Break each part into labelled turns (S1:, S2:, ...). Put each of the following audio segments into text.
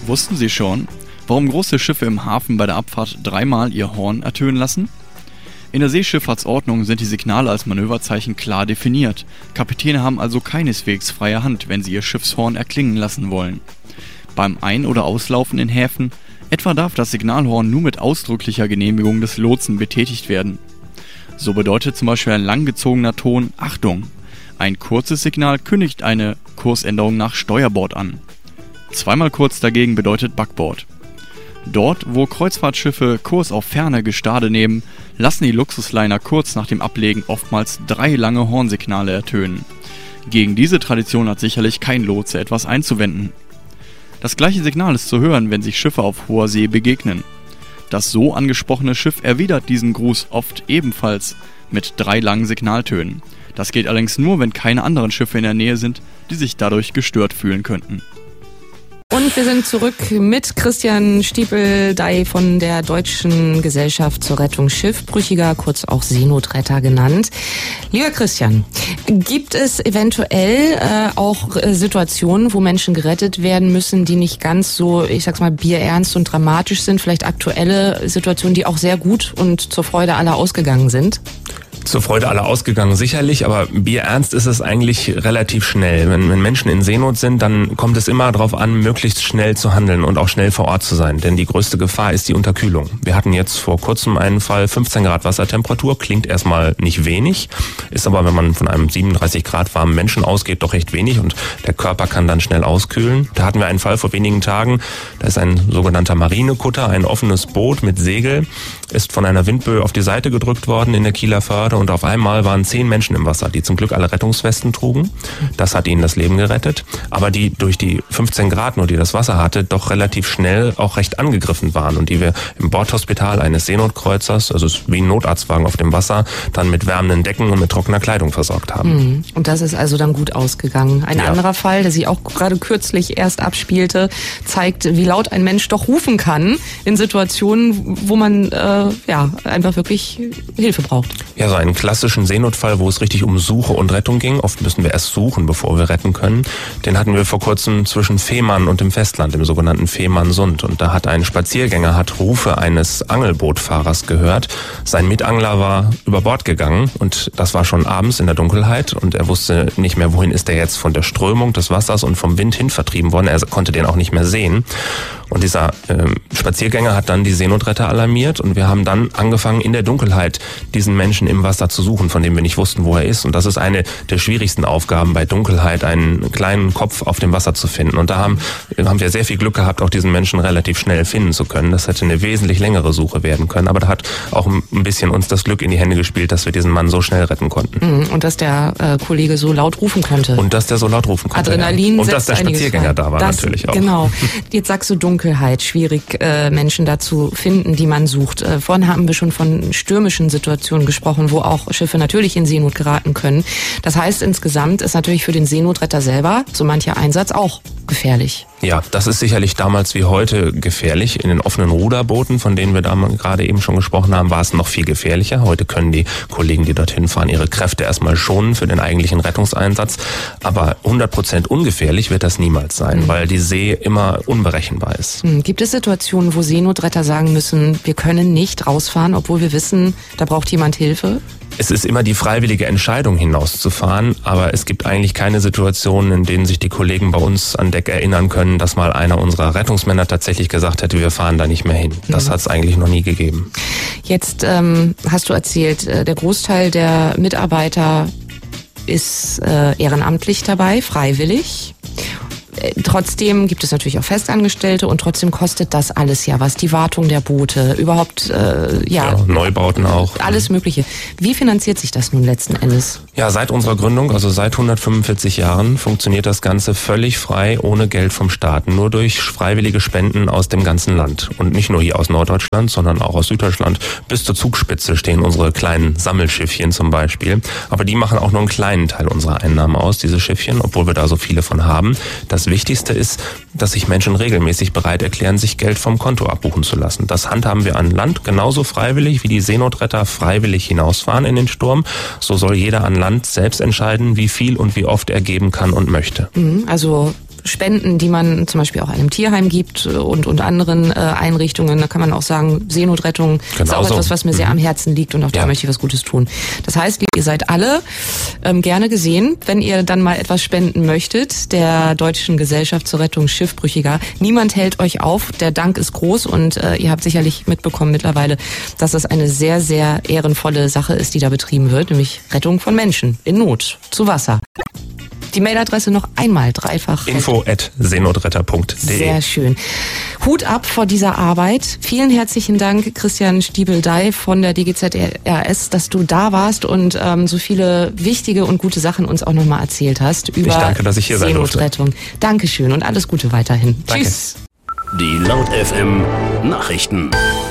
S1: Wussten Sie schon, warum große Schiffe im Hafen bei der Abfahrt dreimal ihr Horn ertönen lassen? In der Seeschifffahrtsordnung sind die Signale als Manöverzeichen klar definiert. Kapitäne haben also keineswegs freie Hand, wenn sie ihr Schiffshorn erklingen lassen wollen. Beim Ein- oder Auslaufen in Häfen etwa darf das Signalhorn nur mit ausdrücklicher Genehmigung des Lotsen betätigt werden. So bedeutet zum Beispiel ein langgezogener Ton Achtung. Ein kurzes Signal kündigt eine Kursänderung nach Steuerbord an. Zweimal kurz dagegen bedeutet Backbord. Dort, wo Kreuzfahrtschiffe Kurs auf ferne Gestade nehmen, lassen die Luxusliner kurz nach dem Ablegen oftmals 3 lange Hornsignale ertönen. Gegen diese Tradition hat sicherlich kein Lotse etwas einzuwenden. Das gleiche Signal ist zu hören, wenn sich Schiffe auf hoher See begegnen. Das so angesprochene Schiff erwidert diesen Gruß oft ebenfalls mit 3 langen Signaltönen. Das geht allerdings nur, wenn keine anderen Schiffe in der Nähe sind, die sich dadurch gestört fühlen könnten.
S2: Und wir sind zurück mit Christian Stiepel-Dey von der Deutschen Gesellschaft zur Rettung Schiffbrüchiger, kurz auch Seenotretter genannt. Lieber Christian, gibt es eventuell auch Situationen, wo Menschen gerettet werden müssen, die nicht ganz so, ich sag's mal, bierernst und dramatisch sind? Vielleicht aktuelle Situationen, die auch sehr gut und zur Freude aller ausgegangen sind?
S3: Zur Freude aller ausgegangen sicherlich, aber bierernst ist es eigentlich relativ schnell. Wenn Menschen in Seenot sind, dann kommt es immer darauf an, möglichst schnell zu handeln und auch schnell vor Ort zu sein. Denn die größte Gefahr ist die Unterkühlung. Wir hatten jetzt vor kurzem einen Fall, 15 Grad Wassertemperatur, klingt erstmal nicht wenig, ist aber, wenn man von einem 37 Grad warmen Menschen ausgeht, doch recht wenig und der Körper kann dann schnell auskühlen. Da hatten wir einen Fall vor wenigen Tagen, da ist ein sogenannter Marinekutter, ein offenes Boot mit Segel, ist von einer Windböe auf die Seite gedrückt worden in der Kieler Förde und auf einmal waren 10 Menschen im Wasser, die zum Glück alle Rettungswesten trugen. Das hat ihnen das Leben gerettet. Aber die durch die 15 Grad nur, die das Wasser hatte, doch relativ schnell auch recht angegriffen waren und die wir im Bordhospital eines Seenotkreuzers, also wie ein Notarztwagen auf dem Wasser, dann mit wärmenden Decken und mit trockener Kleidung versorgt haben.
S2: Und das ist also dann gut ausgegangen. Ein anderer Fall, der sich auch gerade kürzlich erst abspielte, zeigt, wie laut ein Mensch doch rufen kann in Situationen, wo man einfach wirklich Hilfe braucht.
S3: Ja, so einen klassischen Seenotfall, wo es richtig um Suche und Rettung ging. Oft müssen wir erst suchen, bevor wir retten können. Den hatten wir vor kurzem zwischen Fehmarn und dem Festland, im sogenannten Fehmarnsund. Und da hat ein Spaziergänger Rufe eines Angelbootfahrers gehört. Sein Mitangler war über Bord gegangen und das war schon abends in der Dunkelheit und er wusste nicht mehr, wohin ist er jetzt von der Strömung des Wassers und vom Wind hin vertrieben worden. Er konnte den auch nicht mehr sehen. Und dieser Spaziergänger hat dann die Seenotretter alarmiert und wir haben dann angefangen, in der Dunkelheit diesen Menschen im Wasser zu suchen, von dem wir nicht wussten, wo er ist. Und das ist eine der schwierigsten Aufgaben bei Dunkelheit, einen kleinen Kopf auf dem Wasser zu finden. Und da haben wir sehr viel Glück gehabt, auch diesen Menschen relativ schnell finden zu können. Das hätte eine wesentlich längere Suche werden können. Aber da hat auch ein bisschen uns das Glück in die Hände gespielt, dass wir diesen Mann so schnell retten konnten.
S2: Und dass der Kollege so laut rufen konnte.
S3: Und dass der so laut rufen konnte.
S2: Adrenalin
S3: und dass der Spaziergänger da war natürlich auch.
S2: Genau. Jetzt sagst du Dunkelheit, schwierig Menschen da zu finden, die man sucht. Vorhin haben wir schon von stürmischen Situationen gesprochen, wo auch Schiffe natürlich in Seenot geraten können. Das heißt, insgesamt ist natürlich für den Seenotretter selber so mancher Einsatz auch gefährlich.
S3: Ja, das ist sicherlich damals wie heute gefährlich. In den offenen Ruderbooten, von denen wir da gerade eben schon gesprochen haben, war es noch viel gefährlicher. Heute können die Kollegen, die dorthin fahren, ihre Kräfte erstmal schonen für den eigentlichen Rettungseinsatz. Aber 100% ungefährlich wird das niemals sein, weil die See immer unberechenbar ist.
S2: Gibt es Situationen, wo Seenotretter sagen müssen, wir können nicht rausfahren, obwohl wir wissen, da braucht jemand Hilfe?
S3: Es ist immer die freiwillige Entscheidung, hinauszufahren, aber es gibt eigentlich keine Situationen, in denen sich die Kollegen bei uns an Deck erinnern können, dass mal einer unserer Rettungsmänner tatsächlich gesagt hätte, wir fahren da nicht mehr hin. Das hat es eigentlich noch nie gegeben.
S2: Jetzt hast du erzählt, der Großteil der Mitarbeiter ist ehrenamtlich dabei, freiwillig. Trotzdem gibt es natürlich auch Festangestellte und trotzdem kostet das alles ja was. Die Wartung der Boote, überhaupt,
S3: Neubauten auch.
S2: Alles Mögliche. Wie finanziert sich das nun letzten Endes?
S3: Ja, seit unserer Gründung, also seit 145 Jahren, funktioniert das Ganze völlig frei, ohne Geld vom Staat. Nur durch freiwillige Spenden aus dem ganzen Land. Und nicht nur hier aus Norddeutschland, sondern auch aus Süddeutschland. Bis zur Zugspitze stehen unsere kleinen Sammelschiffchen zum Beispiel. Aber die machen auch nur einen kleinen Teil unserer Einnahmen aus, diese Schiffchen, obwohl wir da so viele von haben. Das Wichtigste ist, dass sich Menschen regelmäßig bereit erklären, sich Geld vom Konto abbuchen zu lassen. Das handhaben wir an Land genauso freiwillig, wie die Seenotretter freiwillig hinausfahren in den Sturm. So soll jeder an Land selbst entscheiden, wie viel und wie oft er geben kann und möchte.
S2: Also Spenden, die man zum Beispiel auch einem Tierheim gibt und anderen Einrichtungen. Da kann man auch sagen, Seenotrettung ist auch etwas, was mir sehr am Herzen liegt und auch da möchte ich was Gutes tun. Das heißt, ihr seid alle gerne gesehen, wenn ihr dann mal etwas spenden möchtet, der Deutschen Gesellschaft zur Rettung Schiffbrüchiger. Niemand hält euch auf, der Dank ist groß und ihr habt sicherlich mitbekommen mittlerweile, dass das eine sehr, sehr ehrenvolle Sache ist, die da betrieben wird, nämlich Rettung von Menschen in Not zu Wasser. Die Mailadresse noch einmal dreifach.
S3: info@seenotretter.de.
S2: Sehr schön. Hut ab vor dieser Arbeit. Vielen herzlichen Dank, Christian Stiepel-Dey von der DGZRS, dass du da warst und so viele wichtige und gute Sachen uns auch nochmal erzählt hast über
S3: ich danke, dass ich hier sein durfte.
S2: Seenotrettung. Dankeschön und alles Gute weiterhin.
S3: Danke.
S2: Tschüss.
S4: Die Laut FM Nachrichten.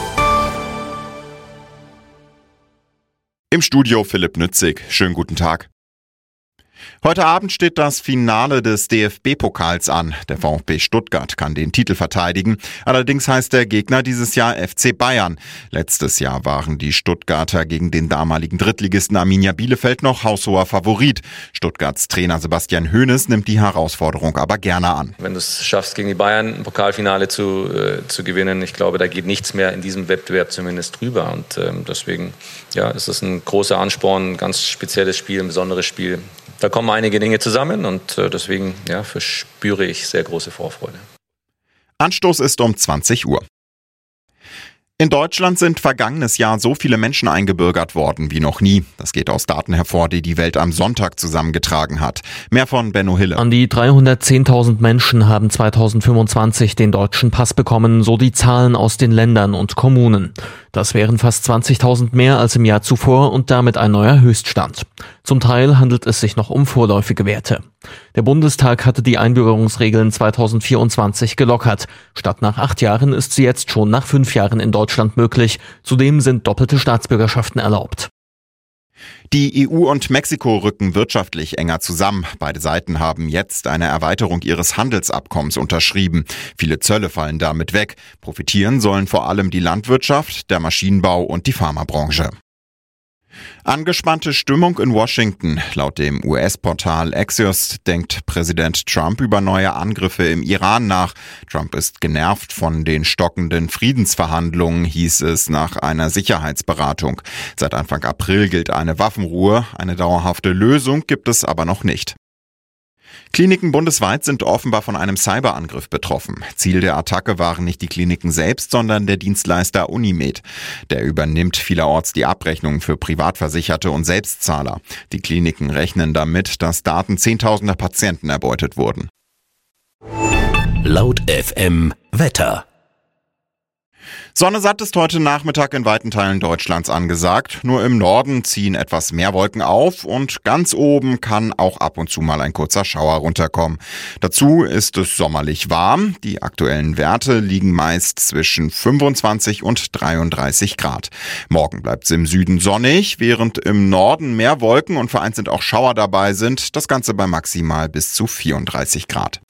S5: Im Studio Philipp Nützig. Schönen guten Tag. Heute Abend steht das Finale des DFB-Pokals an. Der VfB Stuttgart kann den Titel verteidigen. Allerdings heißt der Gegner dieses Jahr FC Bayern. Letztes Jahr waren die Stuttgarter gegen den damaligen Drittligisten Arminia Bielefeld noch haushoher Favorit. Stuttgarts Trainer Sebastian Hoeneß nimmt die Herausforderung aber gerne an.
S6: Wenn du es schaffst, gegen die Bayern ein Pokalfinale zu gewinnen, ich glaube, da geht nichts mehr in diesem Wettbewerb zumindest drüber. Und deswegen ist es ein großer Ansporn, ein ganz spezielles Spiel, ein besonderes Spiel. Da kommen einige Dinge zusammen und deswegen verspüre ich sehr große Vorfreude.
S5: Anstoß ist um 20 Uhr. In Deutschland sind vergangenes Jahr so viele Menschen eingebürgert worden wie noch nie. Das geht aus Daten hervor, die die Welt am Sonntag zusammengetragen hat. Mehr von Benno Hille.
S7: An die 310.000 Menschen haben 2025 den deutschen Pass bekommen, so die Zahlen aus den Ländern und Kommunen. Das wären fast 20.000 mehr als im Jahr zuvor und damit ein neuer Höchststand. Zum Teil handelt es sich noch um vorläufige Werte. Der Bundestag hatte die Einbürgerungsregeln 2024 gelockert. Statt nach 8 Jahren ist sie jetzt schon nach 5 Jahren in Deutschland möglich. Zudem sind doppelte Staatsbürgerschaften erlaubt.
S5: Die EU und Mexiko rücken wirtschaftlich enger zusammen. Beide Seiten haben jetzt eine Erweiterung ihres Handelsabkommens unterschrieben. Viele Zölle fallen damit weg. Profitieren sollen vor allem die Landwirtschaft, der Maschinenbau und die Pharmabranche. Angespannte Stimmung in Washington. Laut dem US-Portal Axios denkt Präsident Trump über neue Angriffe im Iran nach. Trump ist genervt von den stockenden Friedensverhandlungen, hieß es nach einer Sicherheitsberatung. Seit Anfang April gilt eine Waffenruhe. Eine dauerhafte Lösung gibt es aber noch nicht. Kliniken bundesweit sind offenbar von einem Cyberangriff betroffen. Ziel der Attacke waren nicht die Kliniken selbst, sondern der Dienstleister Unimed. Der übernimmt vielerorts die Abrechnungen für Privatversicherte und Selbstzahler. Die Kliniken rechnen damit, dass Daten zehntausender Patienten erbeutet wurden.
S4: Laut FM Wetter.
S5: Sonne satt ist heute Nachmittag in weiten Teilen Deutschlands angesagt. Nur im Norden ziehen etwas mehr Wolken auf und ganz oben kann auch ab und zu mal ein kurzer Schauer runterkommen. Dazu ist es sommerlich warm. Die aktuellen Werte liegen meist zwischen 25 und 33 Grad. Morgen bleibt es im Süden sonnig, während im Norden mehr Wolken und vereinzelt auch Schauer dabei sind. Das Ganze bei maximal bis zu 34 Grad.